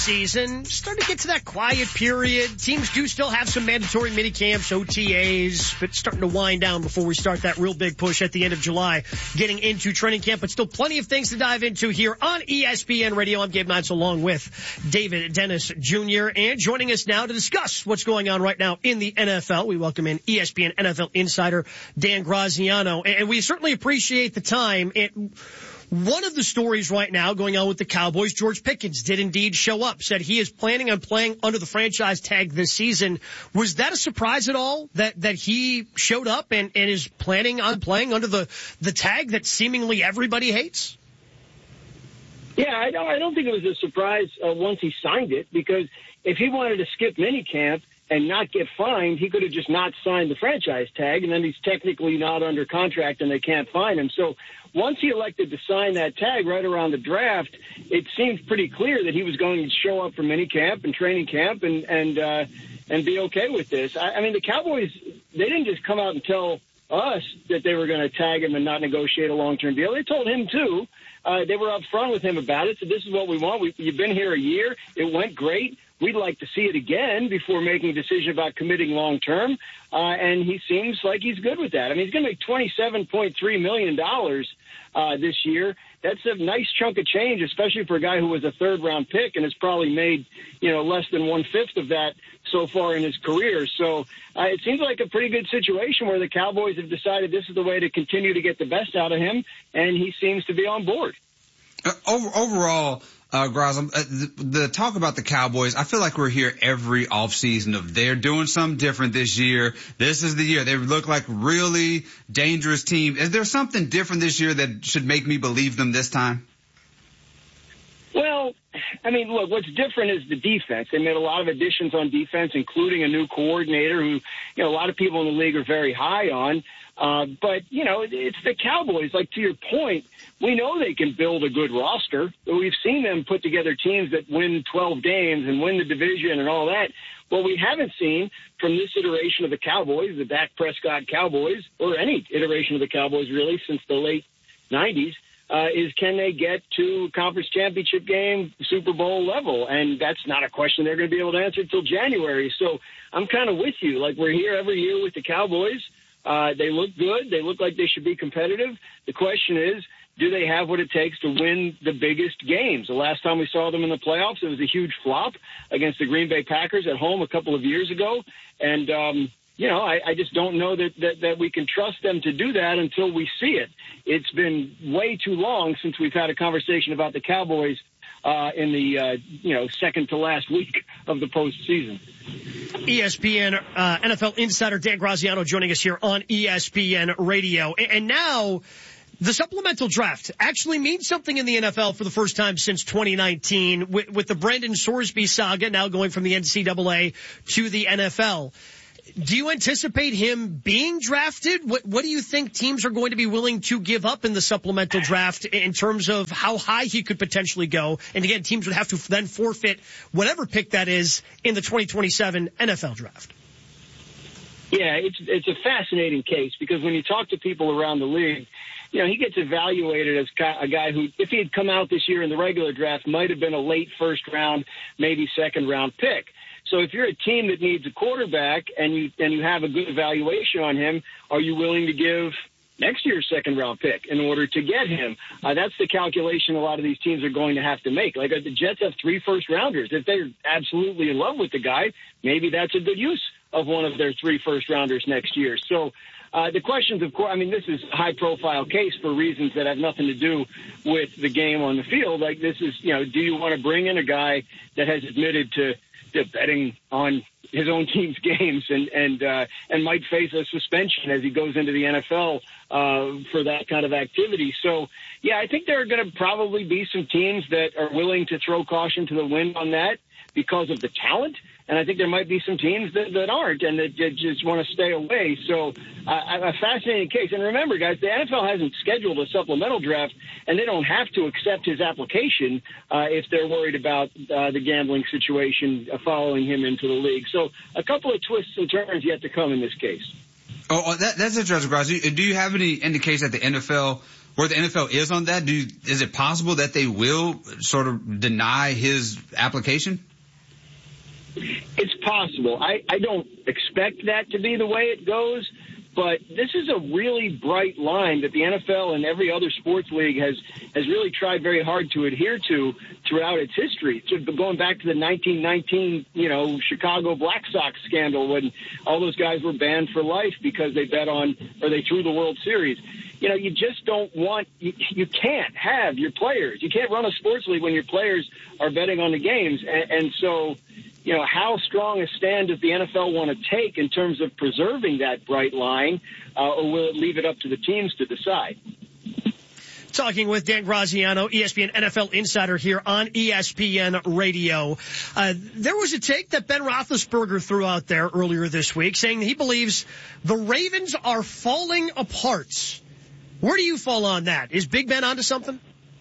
season, starting to get to that quiet period. Teams do still have some mandatory mini camps, OTAs, but starting to wind down before we start that real big push at the end of July, getting into training camp, but still plenty of things to dive into here on ESPN Radio. I'm Gabe Notz along with David Dennis Jr. And joining us now to discuss what's going on right now in the NFL, we welcome in ESPN NFL insider Dan Graziano. And we certainly appreciate the time. One of the stories right now going on with the Cowboys, George Pickens did indeed show up, said he is planning on playing under the franchise tag this season. Was that a surprise at all that he showed up and is planning on playing under the tag that seemingly everybody hates? Yeah, I don't think it was a surprise once he signed it, because if he wanted to skip minicamp and not get fined, he could have just not signed the franchise tag, and then he's technically not under contract and they can't fine him. So once he elected to sign that tag right around the draft, it seemed pretty clear that he was going to show up for minicamp and training camp and be okay with this. I mean, the Cowboys, they didn't just come out and tell us that they were going to tag him and not negotiate a long-term deal. They told him, too. They were up front with him about it. So this is what we want. You've been here a year. It went great. We'd like to see it again before making a decision about committing long-term. And he seems like he's good with that. I mean, he's going to make $27.3 million this year. That's a nice chunk of change, especially for a guy who was a third-round pick and has probably made, less than one-fifth of that so far in his career. So it seems like a pretty good situation where the Cowboys have decided this is the way to continue to get the best out of him, and he seems to be on board. Overall, Graz, the talk about the Cowboys, I feel like we're here every offseason of they're doing something different this year. This is the year. They look like really dangerous team. Is there something different this year that should make me believe them this time? Well, I mean, look, what's different is the defense. They made a lot of additions on defense, including a new coordinator who, a lot of people in the league are very high on. But, it's the Cowboys. Like, to your point, we know they can build a good roster. We've seen them put together teams that win 12 games and win the division and all that. What we haven't seen from this iteration of the Cowboys, the Dak Prescott Cowboys, or any iteration of the Cowboys really since the late 90s, is can they get to conference championship game, Super Bowl level? And that's not a question they're going to be able to answer until January. So I'm kind of with you. Like, we're here every year with the Cowboys. They look good. They look like they should be competitive. The question is, do they have what it takes to win the biggest games? The last time we saw them in the playoffs, it was a huge flop against the Green Bay Packers at home a couple of years ago. And, I just don't know that we can trust them to do that until we see it. It's been way too long since we've had a conversation about the Cowboys in the, second to last week of the postseason. ESPN NFL insider Dan Graziano joining us here on ESPN Radio. And now the supplemental draft actually means something in the NFL for the first time since 2019 with the Brandon Sorsby saga now going from the NCAA to the NFL. Do you anticipate him being drafted? What do you think teams are going to be willing to give up in the supplemental draft in terms of how high he could potentially go? And again, teams would have to then forfeit whatever pick that is in the 2027 NFL draft. Yeah, it's a fascinating case because when you talk to people around the league, he gets evaluated as a guy who, if he had come out this year in the regular draft, might have been a late first round, maybe second round pick. So if you're a team that needs a quarterback and you have a good evaluation on him, are you willing to give next year's second-round pick in order to get him? That's the calculation a lot of these teams are going to have to make. Like, the Jets have 3 first-rounders. If they're absolutely in love with the guy, maybe that's a good use of one of their 3 first-rounders next year. So the questions, of course, I mean, this is a high-profile case for reasons that have nothing to do with the game on the field. Like, this is, do you want to bring in a guy that has admitted to betting on his own team's games and might face a suspension as he goes into the NFL for that kind of activity. So, yeah, I think there are going to probably be some teams that are willing to throw caution to the wind on that because of the talent. And I think there might be some teams that aren't and that just want to stay away. So a fascinating case. And remember, guys, the NFL hasn't scheduled a supplemental draft, and they don't have to accept his application if they're worried about the gambling situation following him into the league. So a couple of twists and turns yet to come in this case. Oh, that's interesting, Bryce. Do you have any indication that the NFL where the NFL is on that? Is it possible that they will sort of deny his application? It's possible. I don't expect that to be the way it goes, but this is a really bright line that the NFL and every other sports league has really tried very hard to adhere to throughout its history. Going back to the 1919, Chicago Black Sox scandal when all those guys were banned for life because they bet on or they threw the World Series. You just don't want – you can't have your players. You can't run a sports league when your players are betting on the games. And so – how strong a stand does the NFL want to take in terms of preserving that bright line, or will it leave it up to the teams to decide? Talking with Dan Graziano, ESPN NFL insider here on ESPN Radio. There was a take that Ben Roethlisberger threw out there earlier this week saying he believes the Ravens are falling apart. Where do you fall on that? Is Big Ben onto something?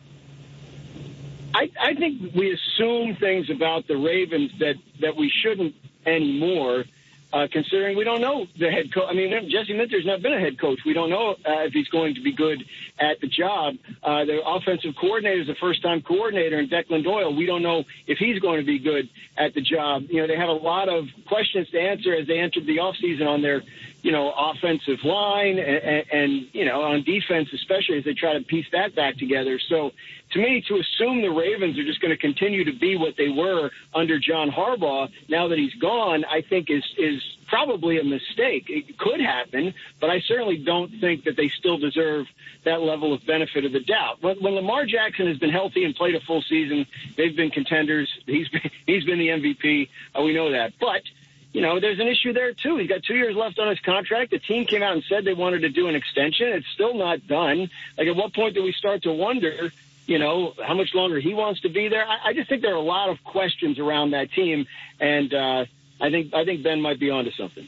I think we assume things about the Ravens that we shouldn't anymore, considering we don't know the head coach. I mean, Jesse Minter's not been a head coach. We don't know if he's going to be good at the job. The offensive coordinator is a first-time coordinator in Declan Doyle. We don't know if he's going to be good at the job. They have a lot of questions to answer as they entered the offseason on their offensive line and on defense, especially as they try to piece that back together. So to me, to assume the Ravens are just going to continue to be what they were under John Harbaugh now that he's gone, I think is probably a mistake. It could happen, but I certainly don't think that they still deserve that level of benefit of the doubt. When Lamar Jackson has been healthy and played a full season, they've been contenders. He's been the MVP. We know that. But there's an issue there, too. He's got 2 years left on his contract. The team came out and said they wanted to do an extension. It's still not done. At what point do we start to wonder, how much longer he wants to be there? I just think there are a lot of questions around that team, and I think Ben might be onto something.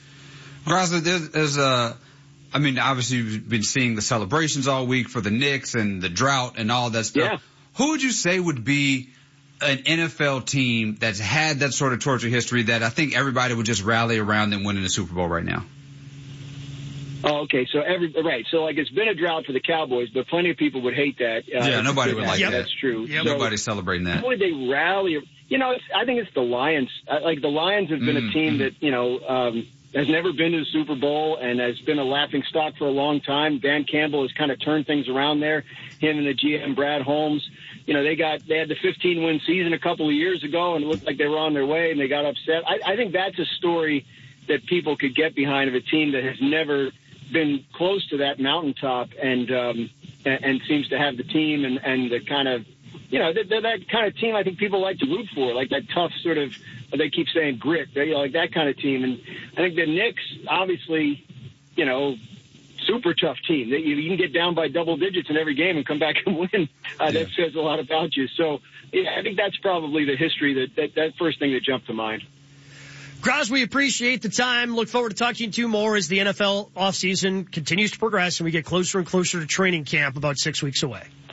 Graza, obviously you've been seeing the celebrations all week for the Knicks and the drought and all that stuff. Yeah. Who would you say would be an NFL team that's had that sort of torture history that I think everybody would just rally around them winning the Super Bowl right now? Oh, okay. So it's been a drought for the Cowboys, but plenty of people would hate that. Nobody would like that. That's true. Yep. So, nobody's celebrating that. Would they rally? I think it's the Lions. The Lions have been a team that, has never been to the Super Bowl and has been a laughing stock for a long time. Dan Campbell has kind of turned things around there. Him and the GM, Brad Holmes. They had the 15-win season a couple of years ago, and it looked like they were on their way, and they got upset. I think that's a story that people could get behind of a team that has never been close to that mountaintop and seems to have the team and the kind of, that kind of team I think people like to root for, like that tough sort of, they keep saying grit, like that kind of team. And I think the Knicks, obviously, super tough team. You can get down by double digits in every game and come back and win. That says a lot about you. So I think that's probably the history that first thing that jumped to mind. Graz, we appreciate the time. Look forward to talking to you more as the NFL offseason continues to progress and we get closer and closer to training camp about 6 weeks away.